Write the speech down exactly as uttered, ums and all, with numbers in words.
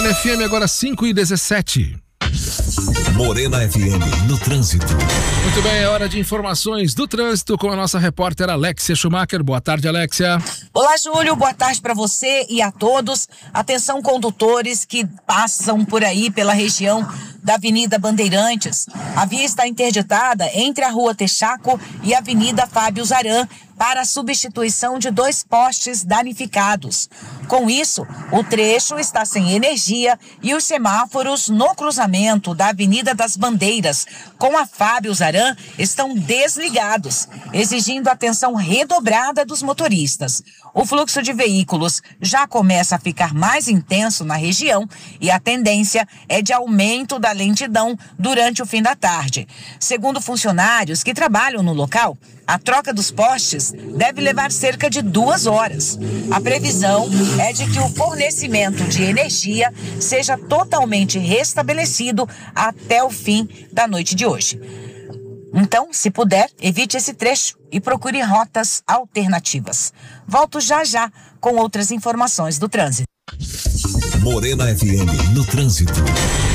Morena F M, agora cinco e dezessete. Morena F M no trânsito. Muito bem, é hora de informações do trânsito com a nossa repórter Alexia Schumacher. Boa tarde, Alexia. Olá, Júlio. Boa tarde para você e a todos. Atenção, condutores que passam por aí pela região da Avenida Bandeirantes. A via está interditada entre a Rua Texaco e a Avenida Fábio Zaran para a substituição de dois postes danificados. Com isso, o trecho está sem energia e os semáforos no cruzamento da Avenida das Bandeiras com a Fábio Zaran estão desligados, exigindo atenção redobrada dos motoristas. O fluxo de veículos já começa a ficar mais intenso na região e a tendência é de aumento da lentidão durante o fim da tarde. Segundo funcionários que trabalham no local, a troca dos postes deve levar cerca de duas horas. A previsão é de que o fornecimento de energia seja totalmente restabelecido até o fim da noite de hoje. Então, se puder, evite esse trecho e procure rotas alternativas. Volto já já com outras informações do trânsito. Morena F M no trânsito.